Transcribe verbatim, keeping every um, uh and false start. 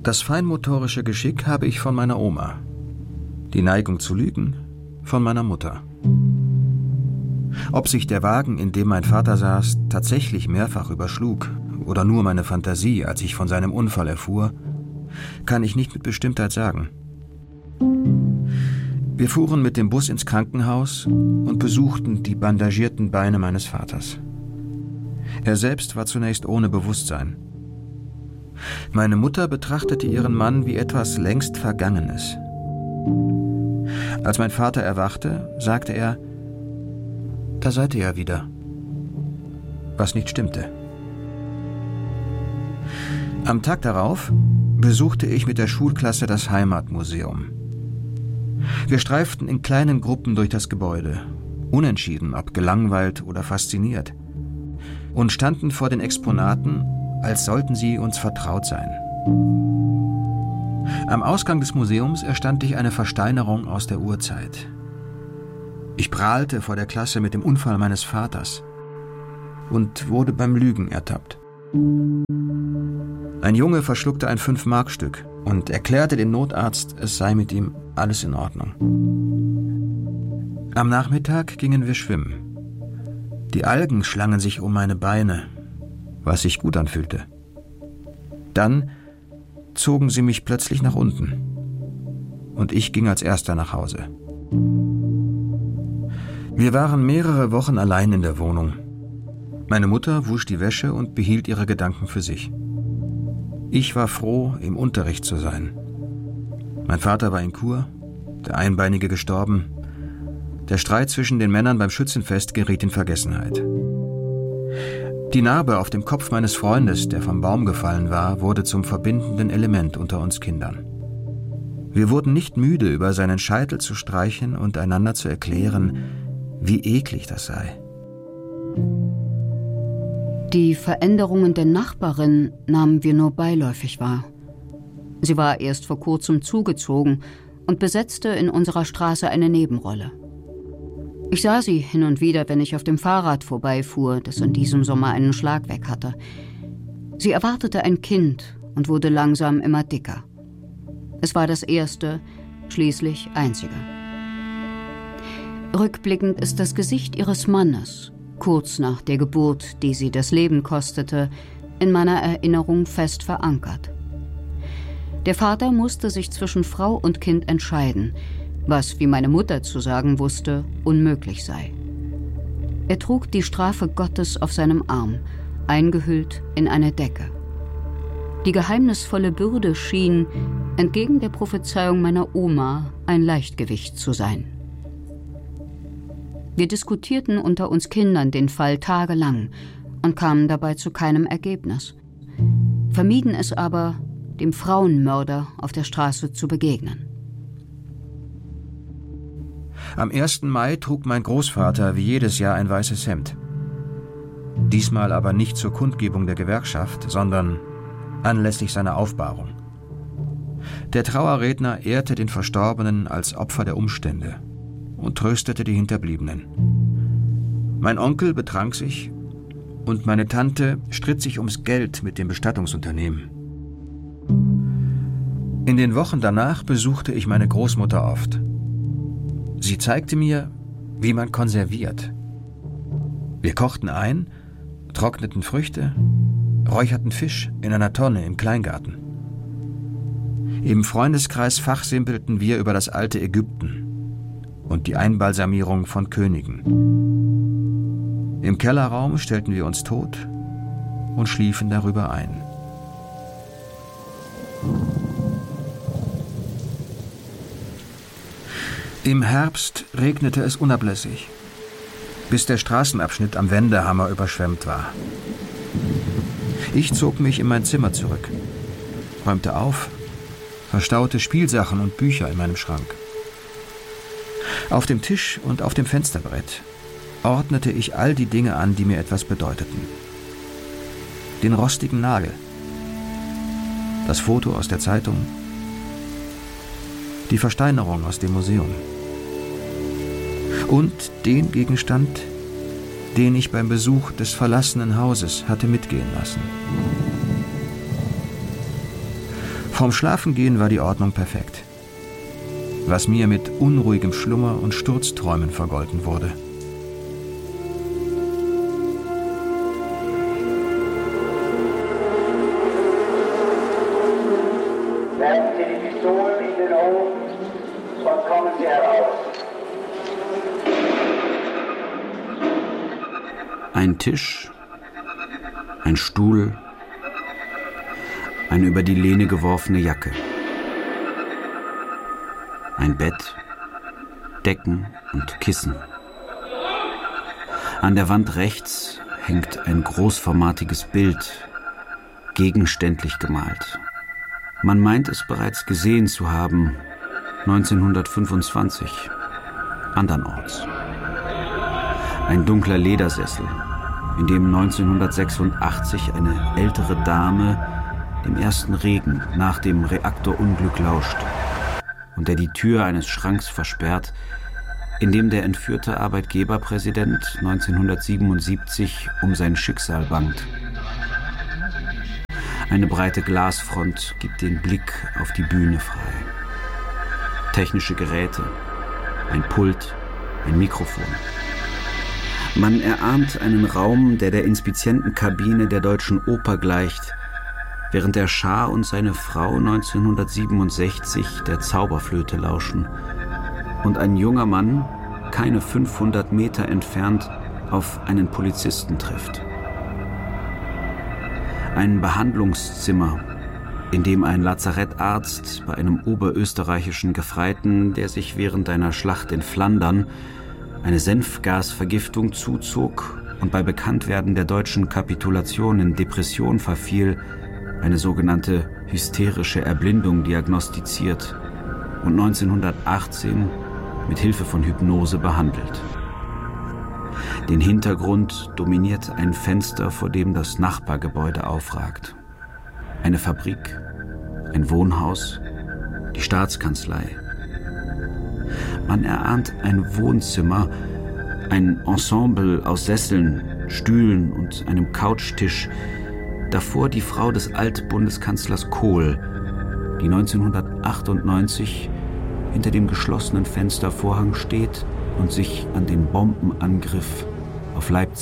Das feinmotorische Geschick habe ich von meiner Oma. Die Neigung zu lügen von meiner Mutter. Ob sich der Wagen, in dem mein Vater saß, tatsächlich mehrfach überschlug oder nur meine Fantasie, als ich von seinem Unfall erfuhr, kann ich nicht mit Bestimmtheit sagen. Wir fuhren mit dem Bus ins Krankenhaus und besuchten die bandagierten Beine meines Vaters. Er selbst war zunächst ohne Bewusstsein. Meine Mutter betrachtete ihren Mann wie etwas längst Vergangenes. Als mein Vater erwachte, sagte er: »Da seid ihr ja wieder.« Was nicht stimmte. Am Tag darauf besuchte ich mit der Schulklasse das Heimatmuseum. Wir streiften in kleinen Gruppen durch das Gebäude, unentschieden, ob gelangweilt oder fasziniert, und standen vor den Exponaten, als sollten sie uns vertraut sein. Am Ausgang des Museums erstand ich eine Versteinerung aus der Urzeit. Ich prahlte vor der Klasse mit dem Unfall meines Vaters und wurde beim Lügen ertappt. Ein Junge verschluckte ein Fünf-Mark-Stück und erklärte dem Notarzt, es sei mit ihm alles in Ordnung. Am Nachmittag gingen wir schwimmen. Die Algen schlangen sich um meine Beine, was sich gut anfühlte. Dann zogen sie mich plötzlich nach unten und ich ging als Erster nach Hause. Wir waren mehrere Wochen allein in der Wohnung. Meine Mutter wusch die Wäsche und behielt ihre Gedanken für sich. Ich war froh, im Unterricht zu sein. Mein Vater war in Kur, der Einbeinige gestorben. Der Streit zwischen den Männern beim Schützenfest geriet in Vergessenheit. Die Narbe auf dem Kopf meines Freundes, der vom Baum gefallen war, wurde zum verbindenden Element unter uns Kindern. Wir wurden nicht müde, über seinen Scheitel zu streichen und einander zu erklären, wie eklig das sei. Die Veränderungen der Nachbarin nahmen wir nur beiläufig wahr. Sie war erst vor kurzem zugezogen und besetzte in unserer Straße eine Nebenrolle. Ich sah sie hin und wieder, wenn ich auf dem Fahrrad vorbeifuhr, das in diesem Sommer einen Schlag weg hatte. Sie erwartete ein Kind und wurde langsam immer dicker. Es war das erste, schließlich einzige. Rückblickend ist das Gesicht ihres Mannes, kurz nach der Geburt, die sie das Leben kostete, in meiner Erinnerung fest verankert. Der Vater musste sich zwischen Frau und Kind entscheiden, was, wie meine Mutter zu sagen wusste, unmöglich sei. Er trug die Strafe Gottes auf seinem Arm, eingehüllt in eine Decke. Die geheimnisvolle Bürde schien, entgegen der Prophezeiung meiner Oma, ein Leichtgewicht zu sein. Wir diskutierten unter uns Kindern den Fall tagelang und kamen dabei zu keinem Ergebnis, vermieden es aber, dem Frauenmörder auf der Straße zu begegnen. Am ersten Mai trug mein Großvater wie jedes Jahr ein weißes Hemd. Diesmal aber nicht zur Kundgebung der Gewerkschaft, sondern anlässlich seiner Aufbahrung. Der Trauerredner ehrte den Verstorbenen als Opfer der Umstände und tröstete die Hinterbliebenen. Mein Onkel betrank sich und meine Tante stritt sich ums Geld mit dem Bestattungsunternehmen. In den Wochen danach besuchte ich meine Großmutter oft. Sie zeigte mir, wie man konserviert. Wir kochten ein, trockneten Früchte, räucherten Fisch in einer Tonne im Kleingarten. Im Freundeskreis fachsimpelten wir über das alte Ägypten und die Einbalsamierung von Königen. Im Kellerraum stellten wir uns tot und schliefen darüber ein. Im Herbst regnete es unablässig, bis der Straßenabschnitt am Wendehammer überschwemmt war. Ich zog mich in mein Zimmer zurück, räumte auf, verstaute Spielsachen und Bücher in meinem Schrank. Auf dem Tisch und auf dem Fensterbrett ordnete ich all die Dinge an, die mir etwas bedeuteten. Den rostigen Nagel, das Foto aus der Zeitung, die Versteinerung aus dem Museum und den Gegenstand, den ich beim Besuch des verlassenen Hauses hatte mitgehen lassen. Vorm Schlafengehen war die Ordnung perfekt, was mir mit unruhigem Schlummer und Sturzträumen vergolten wurde. Werfen Sie die Pistolen in den Hof und kommen Sie heraus. Ein Tisch, ein Stuhl, eine über die Lehne geworfene Jacke. Ein Bett, Decken und Kissen. An der Wand rechts hängt ein großformatiges Bild, gegenständlich gemalt. Man meint es bereits gesehen zu haben, neunzehnhundertfünfundzwanzig, andernorts. Ein dunkler Ledersessel, in dem neunzehnhundertsechsundachtzig eine ältere Dame dem ersten Regen nach dem Reaktorunglück lauscht und der die Tür eines Schranks versperrt, in dem der entführte Arbeitgeberpräsident neunzehnhundertsiebenundsiebzig um sein Schicksal bangt. Eine breite Glasfront gibt den Blick auf die Bühne frei. Technische Geräte, ein Pult, ein Mikrofon. Man erahnt einen Raum, der der Inspizientenkabine der Deutschen Oper gleicht, während der Schah und seine Frau neunzehnhundertsiebenundsechzig der Zauberflöte lauschen und ein junger Mann keine fünfhundert Meter entfernt auf einen Polizisten trifft. Ein Behandlungszimmer, in dem ein Lazarettarzt bei einem oberösterreichischen Gefreiten, der sich während einer Schlacht in Flandern eine Senfgasvergiftung zuzog und bei Bekanntwerden der deutschen Kapitulation in Depression verfiel, eine sogenannte hysterische Erblindung diagnostiziert und neunzehnhundertachtzehn mit Hilfe von Hypnose behandelt. Den Hintergrund dominiert ein Fenster, vor dem das Nachbargebäude aufragt. Eine Fabrik, ein Wohnhaus, die Staatskanzlei. Man erahnt ein Wohnzimmer, ein Ensemble aus Sesseln, Stühlen und einem Couchtisch, davor die Frau des Altbundeskanzlers Kohl, die neunzehnhundertachtundneunzig hinter dem geschlossenen Fenstervorhang steht und sich an den Bombenangriff auf Leipzig